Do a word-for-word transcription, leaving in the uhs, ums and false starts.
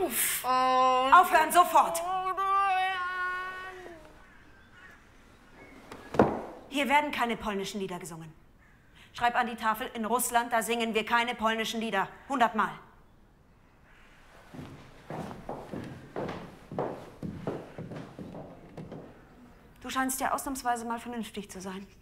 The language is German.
auf! Aufhören, sofort! Hier werden keine polnischen Lieder gesungen. Schreib an die Tafel, in Russland, da singen wir keine polnischen Lieder. Hundertmal. Du scheinst ja ausnahmsweise mal vernünftig zu sein.